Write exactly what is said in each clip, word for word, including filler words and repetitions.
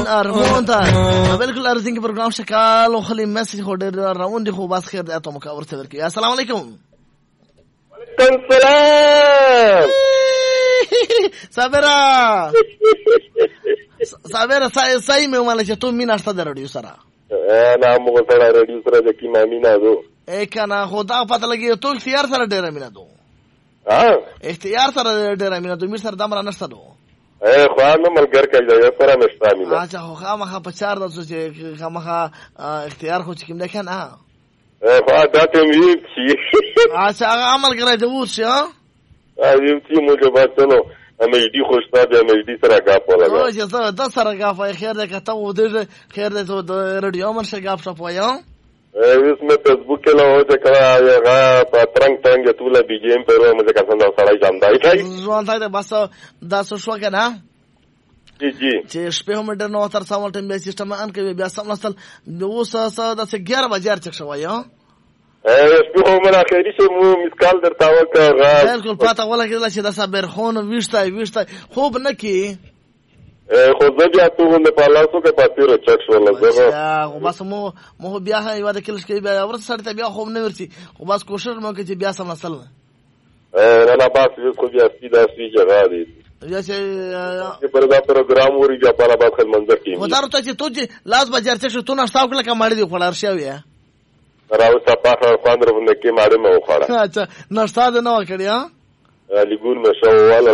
ارمون ته بالکل ارزین کې پروګرام شکال او خلی میسج خو ډېر راوند دي خو بس خیر ده ته مکاور ته ورکی. السلام علیکم. وعلیکم السلام. صابره صابره سای سای مې ومنه چې ته مين اشته د رادیو سره. انا مو سره رادیو سره د کی مامینه دو. اې کنه خدا پته لګي ته اختیار سره ډېر مینه دو. ها اختیار سره ډېر مینه دو میر سره دمر نشته دو. اے خوانه ملګر کای دا سره مشتا مینه. اچھا خو خامخه په چار د څه چې خامخه اختیار خو چې کوم ده کنه. اے خو دا ته می شي. اچھا هغه عمل کوي د ورشي ها. ایو چې موږ به چلو امې دې خوشتا به امې دې سره غاپ ولا. او چې زه د سره غاپ خیر ده کته و دې خیر ده د رادیو من څخه غاپ شپ وایم. اوس مې فیسبوک کې له وځه کړه هغه په ترنګ ترنګ ټول بي جي ام په مې ځکه څنګه سړی جامدای کوي ځوان ته بس دا څه شو کنه. جی جی چې شپه هم ډېر نو تر سامل ټیم به سیستم ان کوي بیا سم نسل اوس د اګیار بجار چک شوی ها. ا شپه هم اخیری چې مو مسکال درته وکړه بالکل پاته ولا کېدل چې د صبر خون وښتای وښتای خوب نه کی خو زه بیا ته نه پالاسو کې پاتې چک شو لږه یا خو بس مو مو بیا هي واده کله چې بیا ورته سره ته بیا خوب نه ورسي خو بس کوشش مو کوي چې بیا سم نسل ا نه بس خو بیا سیده سي جگہ دی یا چې پر دا پروګرام وری بیا په لابد خل منظر کې خو دا ته چې ته لاس بجار څه شو ته نشتاو کله کماړي دی خلار شاویا راو صفه خواندر باندې کې ماړه مو خوړه اچھا نشتا ده نو کړی ها لګون مې شو والا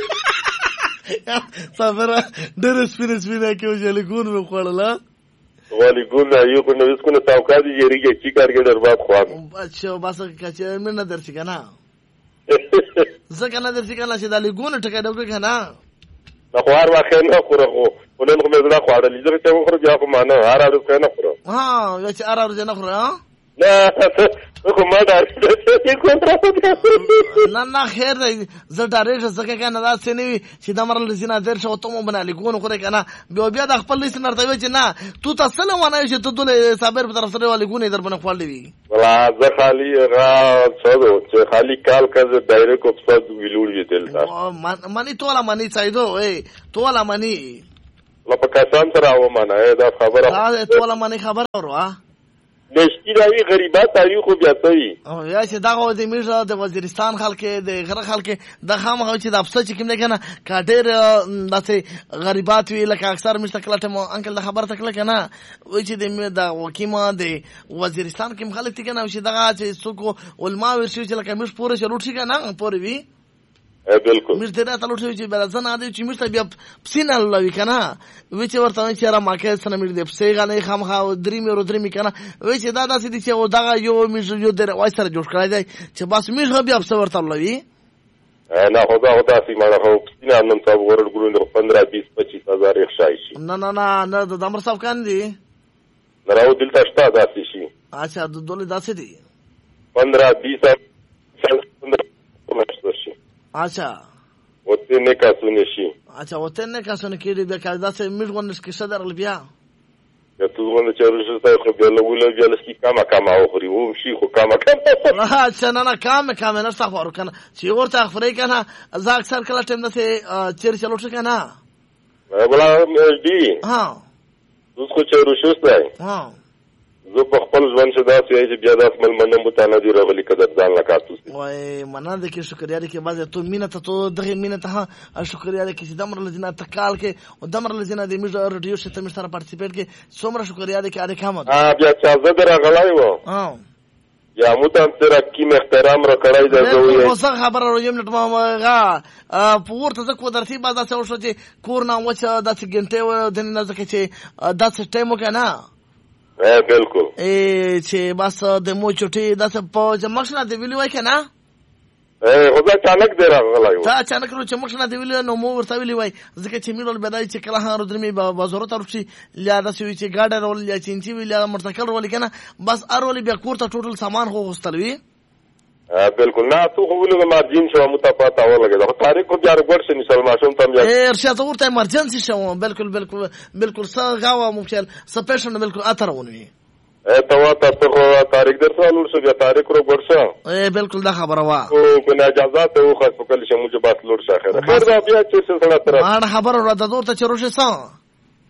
صبر ډېر سپین سپین کې و چې لګون مې خوړله ولګون یو کو نو اسکو نه تاوکا دي یریږي چې کارګر دربات خوان اچھا بس کچ مې نه درځي کنه زکه نه درځي کنه چې د لګون ټکا ډوګ کنه نو خوار واخې نه خورغو ولن خو مې زړه خوړل لږه ته خو بیا خو مانه هر اړ څه نه خورو ها یا چې هر اړ نه خورو ها نه خو ما دا چې کوم نه نه خیر دی زه ډارې زکه کنه دا څه نه چې د مرل زینا در شو ته مو بنا لګون خو کنه بیا بیا د خپل لسنر ته چې نه تو تاسو له ونه چې ته دله صابر په طرف سره ولګون در بنه خپل دی ولا زه خالی را څو چې خالی کال کز ډایرکټ اپساد ویلوړ وی دلته مانی تولا مانی چایدو اے تولا مانی لا پاکستان سره و مانه دا خبره دا تولا مانی خبر وروا نشتی راوی غریبات تاریخ خو بیاتوي او یا چې دا د میرزا د وزیرستان خلک د غره خلک د خامخ چې د افسر چې کوم نه کنه کاډر داسې غریبات وی لکه اکثر مستقله ته انکل د خبر تکله کنه و چې د وکیما د وزیرستان کوم خلک تی کنه چې دغه چې څوک علما ورشي چې لکه مش پوره شروع شي کنه پوره وی بالکل مش دې ته لوټوي چې بلځنه دې چې مش ته بیا پسینه لوي کنه وی چې ورته چې را ماکه سره مې دې پسې غنې خامخا درې مې ورو درې مې کنه وی چې دا داسې دي چې او دا یو مش یو در وای سره جوړ کړای دی چې بس مې بیا پسې ورته لوي نه خدا خدا سي ما خو پسینه نن صاحب ورل ګورو پندرہ بیس پچیس هزار ښای شي نه نه نه نه د دمر صاحب کان دي راو دلته شته داسې شي اچھا د دولې داسې دي پندرہ بیس اچھا وته نه کا سونه شي اچھا وته نه کا سونه کېږي بیا کا داسې میږون نس کې صدر بیا یا تو غوښنه چې ورسته خو بیا له ویل بیا لسکی کما کما اخري و شي خو کما کما نه اچھا نه نه کام کام نه څه خبر کنه چې ورته اخري کنه ز اکثر کله ټیم دسه چیر چلو څه کنه ولا دي ها اوس خو چې ورسته ها زه په خپل ځوان څخه داسې چې بیا داس مل منم بوتانه دی راغلي کده ځان لکاتو وای مننه د کې شکریا دې کې بعضه ته مینه ته ته دغه مینه ته شکریا دې کې چې دمر لجنه تکال کې او دمر لجنه دې میز رادیو شته مې سره پارټیسیپیټ کې څومره شکریا دې کې اړ کامه ها بیا چې زه درغلای و ها یا متان سره کی احترام را کړای دا زوی خو څه خبره رایم نټ ما غا پورته ځکه کو درتي بازار څه وشو چې کور نه وچه د څنګه و د نه ځکه چې د څه ټیم وکنه ا بالکل ای چې بس د مو چټي د څه په جمعشنه دی ویلی وای کنه ا خدا اچانک دی راغلی تا اچانک رو چې مخنه دی ویلی نو مو ورته ویلی وای ځکه چې میرول بدای چې کله هغه درمي بازار ته ورشي لا د سوي چې ګاډر ول یا چینچی ویل مرتکل ول کنه بس ارول بیا کوړه ټوټل سامان خو غستلوي ا بالکل نه تو خو ولګه مارجین شو متفاوت اولګه دا تاریخ کو بیا ورګ شي مثال ماشوم تم یا ا ارشاد ورته ایمرجنسي شو بالکل بالکل بالکل سا غاوا ممکن سپیشن بالکل اترونی ا تو ته ته تاریخ درته ولور شو بیا تاریخ رو ورشه ا بالکل دا خبره وا او کو نه اجازه ته خو خپل کلی شمو چې بات لور شاخه خیر دا بیا چې څه سره تر ما خبره را د دور ته چروشه سا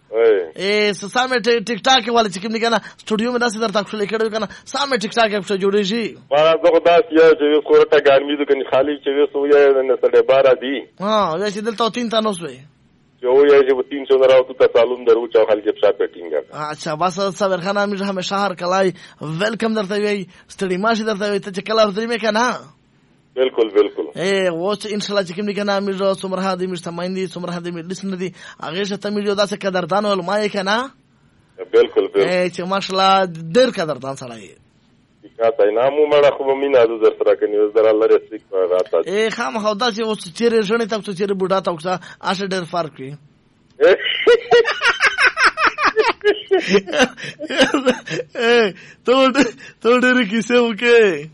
ए سامې ټیک ټاک والا چې کوم دی کنه سټوډیو مې داسې درته خپل کړو کنه سامې ټیک ټاک په جوړیږي ما زه دا چې چې کوټه ګرمي د کني خالی چې وسو یې نه سره بارا دی ها یا چې دلته تین تا نو سوې جو یې چې تین سو راو ته سالون درو چا خلک په شاپ پټینګ اچھا بس صبر خان امیر همیشه هر کلای ویلکم درته وی ستړي ماشي درته وی ته چې کله ورته مې کنه بالکل بالکل اے وڅ ان شاء الله چې کوم کنه امیر سمره دې مشته مایندې سمره دې مې لسن دي هغه شته مې داسې قدردان ول ما یې کنه بالکل بالکل اے چې ماشاءالله ډېر قدردان سره یې کا ته نامو مړه خو مینه د زر سره کني زر الله رسیک راته اے خام خدا چې اوس چیرې ژنې ته چې بوډا ته اوسه اشه ډېر فرق وي اے تو تو ډېر کیسه وکي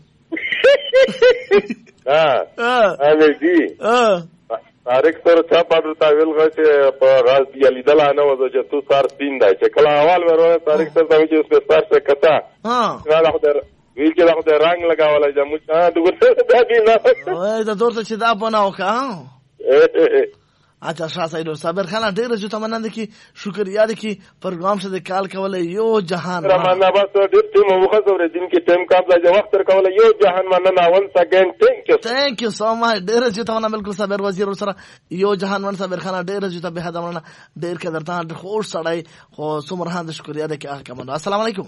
ها ها دي ها تاریخ سره چا پاتو تا ویل غته په غاز دی لیدل نه وځه چې تو سار سپین دی چې کله اول ورو تاریخ سره دا چې په سار څخه کتا ها دا خو وی چې دا خو رنگ لگاولا چې موږ ها دغه دا دی نه وای دا دورته چې دا بناو کا اچھا شاه سید صابر خان ډېر جو تمنند کی شکریا دي کی پروګرام سے کال کوله یو جهان رمانا بس ډېر ټیم وخت دین کی ټیم کاب لا وخت تر کوله یو جهان مننه اول سګن ثانک یو ثانک یو سو مچ ډېر جو تمنا بالکل صابر وزیر سره یو جهان ون صابر خان ډېر جو ته به دمنه ډېر قدرتان خو سړی خو سمرهان د شکریا دي کی احکام السلام علیکم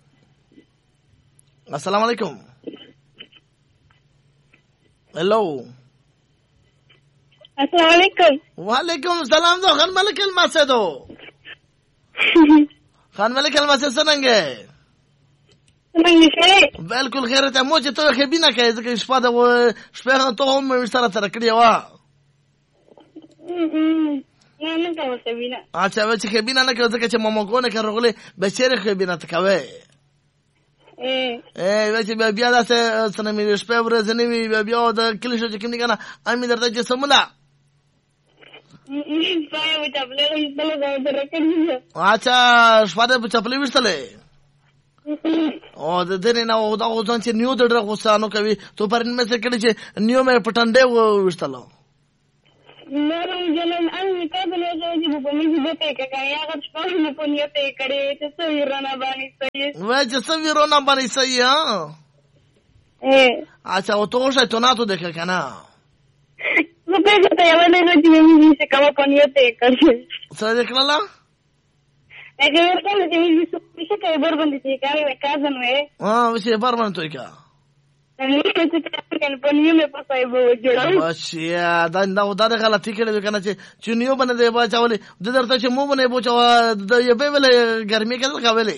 السلام علیکم هلو السلام علیکم وعلیکم السلام دو خان ملک الماسه دو خان ملک الماسه څنګه څنګه بالکل خیر ته مو چې ته خبینه کوي ځکه شپه د شپه ته هم سره تر کړی و نه نه کوم خبینه اچھا و چې خبینه نه کوي ځکه چې مو مګونه کړغله بچره خبینه تکوي اے وای چې بیا داسه سره مې شپه ورځ نه وی بیا د کلیشو چې کوم دی کنه امي درته چې سملا پای و چپلې وستله دا درکړې اچھا شپه په چپلې وستله او د دې نه او دا ځان چې نیو درغه غوسانو کوي تو پرن مې څه کړي چې نیو مې پټنډه وستله نو جنن ان کابل یې په مې دې ته کې یا غږ په نه پونیه ته کړي چې څو ورانه باندې صحیح وای چې څو ورانه باندې صحیح ها اے اچھا او تو شای تو نه تو دغه کنه نو په دې ته یو نه چې مې څه کوم پونیه ته کړي څه دې کړلا هغه ورته چې مې څه څه کوي بر باندې چې کاري وکازن وې ها وشه بر باندې توي کا نو چې څنګه پونیه مې پسای وو جوړاو بچیا دا دا دا غلطی کړې کنه چې چونیو باندې دی بچاولې د درته چې مو باندې بچا د یبه ولې ګرمي کړل کاولې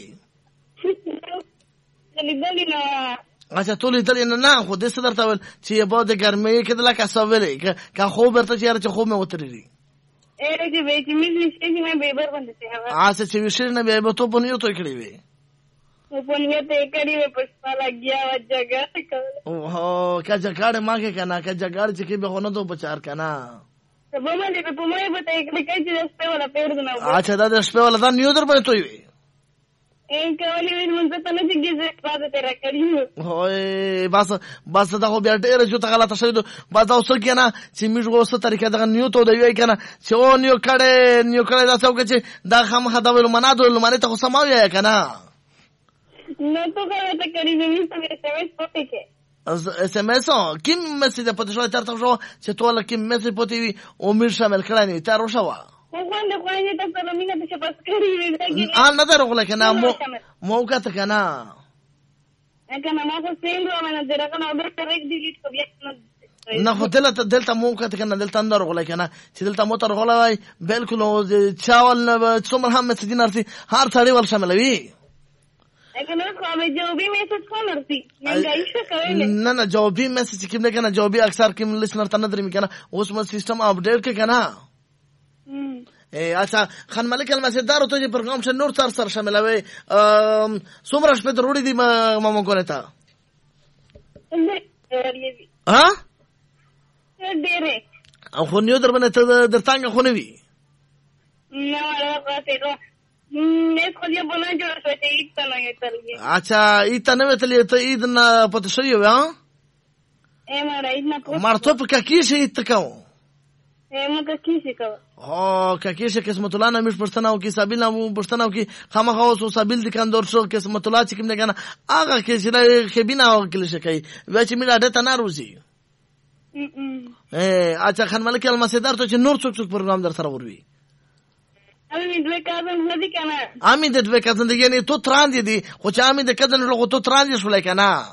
لیدلی نه اچھا ټول لیدلی نه نه خو دې څه درته ول چې یبه د ګرمي کړل کا سوولې کا خو برته چې چې خو مې وترې اے چې به چې مې چې مې به بر باندې څه هوا اچھا چې وشیر نه به ته پونیو توي کړې وې پونیه ته کړې وې پښپا لګیا و جګړه او هو کا جګړه ماګه کنه کا جګړه چې کې به ونه دو بچار کنه په باندې په مې به ته کړې چې سپه ولا پیر نه اچھا دا د سپه ولا دا نیو در باندې توي ان کولې وین مونږ ته نه کېږي پاتې تر کړیو هوي بس بس دا خو بیا ډېر جو ته غلطه شوی دو بس دا اوسه کنه چې موږ اوسه طریقه دا نیو ته دی وای کنه چې او نیو کړه نیو کړه دا څوک چې دا خام خدا ول منا دول مانه ته خو سماوي کنه نو تو کړه ته کړی نو څه اس ام اس پته کې اس ام اس کیم میسج پته شو تر ته شو چې ټول کیم میسج پته وي او میر شامل کړه نه تر شو خو باندې خو نه ته په مینه ته پس کړی وي ان نه درغله کنه مو موقع ته کنه کنه ما خو څنګه باندې درغه نو به ډایرکټ ډیلیټ کو بیا نه خو دلته دلته موقع ته کنه دلته درغله کنه چې دلته مو ترغله وای بالکل چاول نه څومره هم مسجد نرسي هر ثړی ول شاملوي اګنه خو به جوابي میسج خو نرسي منګای څه کوي نه نه جوابي میسج کوم نه کنه جوابي اکثر کوم لسنر ته نه درمي کنه اوس مو سیستم اپډیټ کې کنه اے اچھا خان ملک المسدار ته پروګرام ش نور سر سر شاملوي څومره شپه ضروري دي مامو کوله تا ها ډېرې او خو نیو در باندې ته درتانګ خو نه وي نه راغته نه خو دې په نه جوړ شوی ته ایت نه یتلې اچھا ایت نه وتلې ته اید نه پته شوی و ها اے ما راید نه مرته په کې شي ایت کو مګه کیسه کو او ککیشه قسمت الله نمیش پښتنه او کی سابیل نو پښتنه او کی خامخا او سابیل د کندور شو قسمت الله چې کوم نه کنه هغه کې چې خبینه او کلیشه کوي و چې میډه ته نه روزي ا اچھا خان ملک المسدار ته چې نور څوک څوک پروګرام در سره وروي امي دوی کازن هدي کنه امي د دوی کازن دی یعنی تو تران دي خو چې امي د کازن له تو تران دي شولای کنه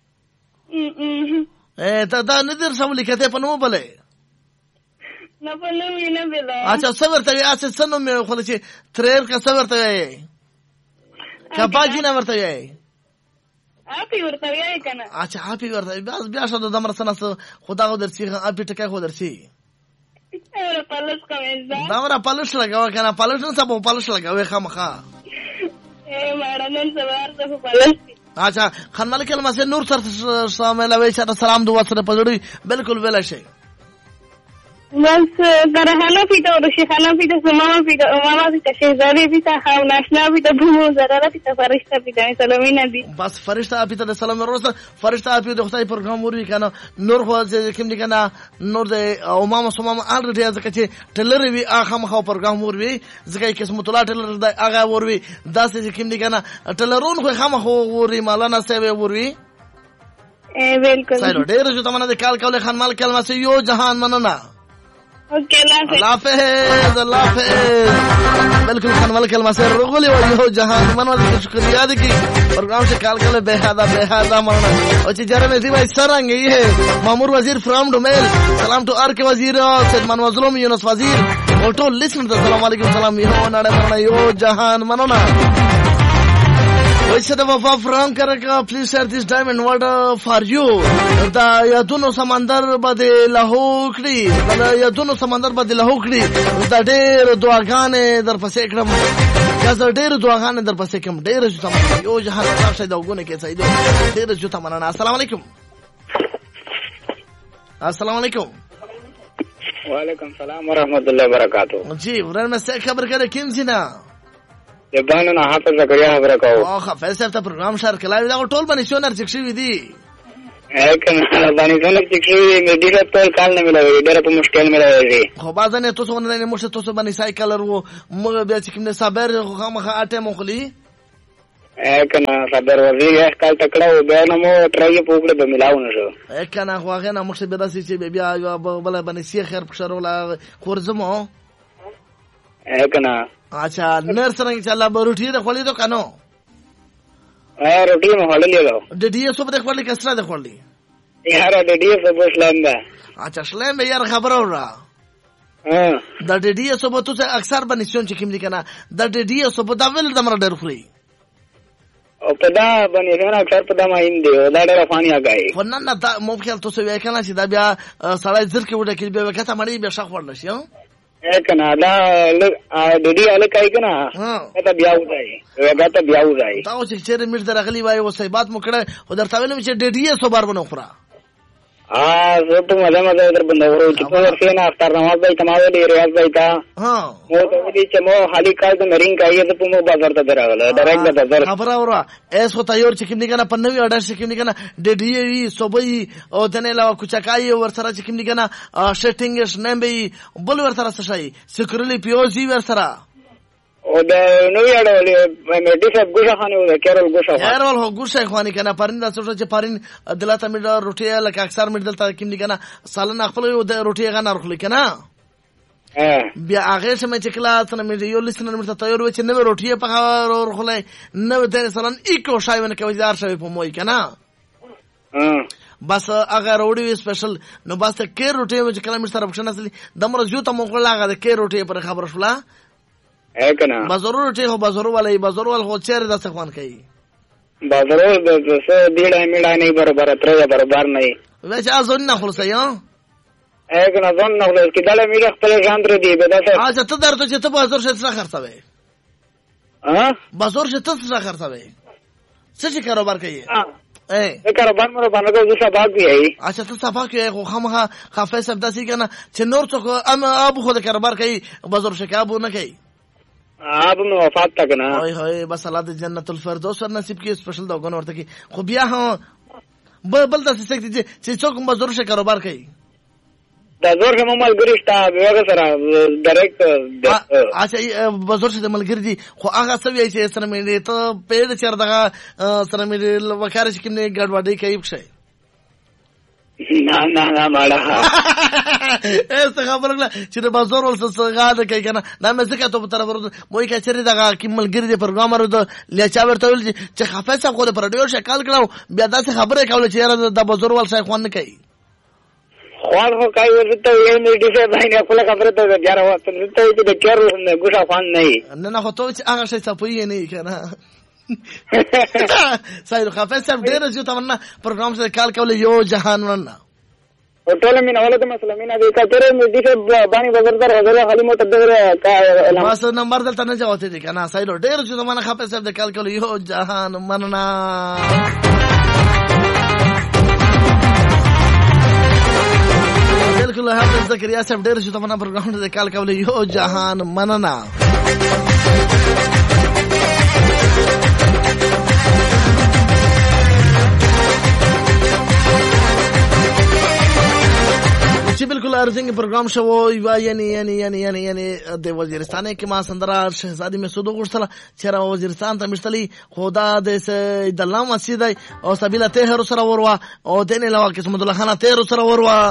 ا ته دا نه در سمول کته په نو بلې نه په نو نه بلا اچھا صبر ته اڅ سنو مې خو چې تریر کا صبر ته وي کباجی نه ورته وي اپی ورته وي کنه اچھا اپی ورته بس بیا شته دمر سنه خدا خو درسي اپی ټکای خو درسي اور پالس کوي دا ورا پالس لگاو کنه پالس نه سبو پالس لگاوي خامخا اے ماړه نن سوار ته پالس اچھا خان ملک المسه نور سر سلام علیکم سلام دعا سره پزړی بالکل ویل شي بس درهانه پیته او شیخانه پیته سماما پیته ماما پیته شهزادی پیته خو ناشنا پیته بومو زراله پیته فرشته پیته سلامونه دي بس فرشته پیته سلام ورسره فرشته پیته خدای پروګرام وري کنه نور خو کوم دي کنه نور د او ماما سماما الریډي ځکه چې ټلر وی اخه مخه پروګرام وري ځکه قسمت الله ټلر د هغه وري داسې کوم دي کنه ټلرون خو خامخ وري مولانا صاحب وري ا بالکل سایلو ډیر جو تمنه د کال کول خان مال کلمه سه یو جهان مننه اوکے اللہ حافظ اللہ حافظ بالکل خان ملک المسیر رغلی و یو جہان منو کی شکریہ دی کی پروگرام سے کال کل بے حدا بے حدا مرنا او چی جرم دی بھائی سرنگ یہ ہے مامور وزیر فرام ڈومیل سلام ٹو ار کے وزیر سید من مظلوم یونس وزیر اور ٹو لسن السلام علیکم سلام یو نڑے مرنا یو جہان مننا ویسے دا وفا فرام کرکا پلیز شیر دیس ڈائمنڈ ورڈ فار یو دا یادونو سمندر باندې لهو کړی دا یادونو سمندر باندې لهو کړی دا ډېر دعاګانې در پسې کړم کزه ډېر دعاګانې در پسې کړم ډېر جو تمنا یو جهان صاحب شاید وګونه کې سید ډېر جو تمنا السلام علیکم السلام علیکم وعلیکم السلام ورحمۃ اللہ وبرکاتہ جی ورن میں سے خبر کرے کیم سینا یبانو نه حافظ زکریا خبره کوم او حافظ صاحب ته پروګرام شار کلاوی دا ټول باندې شونر چکشي دي اکن باندې څنګه چکشي مې دې ټول کال نه ملوي ډېر په مشکل ملوي خو بازانه تو څنګه نه مشه تو باندې سایکل ورو موږ بیا چې کوم صبر خو مخه اټه مخلي اکن صبر وزیر یې کال تکړه و به نو ټرای پوکړه به ملاو نه شو اکن هغه هغه نه مشه به داسې چې بیا بل باندې سی خیر پښرولا خورزمو اکن اچھا نر سرنګ چې الله بروټي د خولې دو کنو ا روټي مو هللې دو د ډي اس په د خولې کسره د خولې یار د ډي اس په اسلام ده اچھا اسلام یې یار خبر اورا ها د ډي اس په تو اکثر باندې شون چې کوم دي کنه د ډي اس په دا ول د مر ډر خوري او په دا باندې نه اکثر په دا ما هندي او دا ډېر فانی هغه فنن نه دا مو خیال تو سوي کنه چې دا بیا سړی زر کې وډه کې بیا وکته مړی بیا شخ ورل شي اکنا دا د دې اله کای کنه ته بیا وځي هغه ته بیا وځي تاسو چې چیرې مر درغلی وای او صحبات مو کړه او درته ویلم چې ډ ډي اس بار بنو خورا اه زه ته مزه مزه در بندورو چې په ورته نه اختر نماز دی کماوي دی ریاض دی تا ها مو ته دې چې مو خالی کال د نرین کایې ته په مو بازار ته دراغله ډایرکټ د بازار خبر اورا ایس خو تیار چې کوم نه کنه په نوې اډر چې کوم نه کنه ډ ډي وی صوبې او دنه لا کوچکای ور سره چې کوم نه کنه شټینګ نمبې بل ور سره شي سکرلی پیوزي ور سره او د نوې اډولې مې دې څه ګوښه خانه و کېرل ګوښه کېرل هو ګوښه خانه کنه پرنده څه چې پرین دلته مې روټي لکه اکثر مې دلته کوم نه کنه سالن خپل یو د روټي غنا رخل کنه بیا هغه سم چې کلا څنګه مې یو لسنر مې ته یو چې نو روټي په رخل نو د سالن اکو شای ونه کوي دار شوی په موي کنه بس اگر روډي سپیشل نو بس کې روټي چې کلا مې سره بښنه اصلي دمر جو ته مو کړه هغه کې روټي پر خبر شولا اکنا بازارو ټي هو بازارو ولای بازارو ول هو چیرې د څخوان کوي بازارو د څه دیړای میړای نه برابر ترې برابر نه وای چې ازون نه خلص یا اکنا ځون نه خلص کې دله میړ خپل ژاندر دی به دا څه ته درته چې ته بازار شې څه خرڅوي ها بازار شې ته څه خرڅوي څه چې کاروبار کوي اے کاروبار مر باندې کو څه باغ دی اچھا ته صفه کې خو خامخه خفه سب داسي کنه چې نور څوک ام ابو خو د کاروبار کوي بازار شې کابو نه کوي اب نو وفات تک نه هاي هاي بس الله د جنت الفردوس ور نصیب کې سپیشل دا غن ورته کې خو بیا هم بل د څه چې څوک مزور شه کاروبار کوي دا زور شه ملګری شته هغه سره ډایرکټ اچھا بزور شه ملګری دي خو هغه سوي چې سره مې ته پیډ چر دغه سره مې وکړ چې کومه ګډوډي کوي ښه نه نه نه ماړه ایسته خبره کړه چې د بازار ولڅ څنګه ده کوي کنه دا مې څه کته په طرف ورته موي کچري دغه کوم ملګری دی پروګرامر د لچا ورته ویل چې خفه صاحب خو د پروډیوسر شکل کړو بیا دا څه خبره کوله چې د بازار ولڅ خوان نه کوي خوان خو کوي ورته یې مې ډیسه باندې خپل خبره ته بیا راوته ته چې د چر ګوښه خوان نه نه نه خو ته چې هغه شي څه پوي نه کنه سایل خفه صاحب ډېر جو تمنا پروګرام سره کال کوله یو جهان ورنه ټول مين اولاد مسلمانین دي کتره مې دې باندې بازار حضرت حلیمه تدبر کا ماس نمبر دلته نه جوته دي کنه سایل ډېر جو تمنا خفه صاحب د کال کوله یو جهان مننا بالکل حافظ زکریا صاحب ډېر جو تمنا پروګرام د کال کوله یو جهان مننا چې بالکل ارزنګ پروګرام شو یعنی یعنی یعنی یعنی یعنی د وزیرستان کې ما سندره شهزادي مسعود غوښتله چې را وزیرستان ته مشتلی خدا د د الله مسجد او سبیل ته هر سره وروا او دنه لوا قسمت الله خان ته هر سره وروا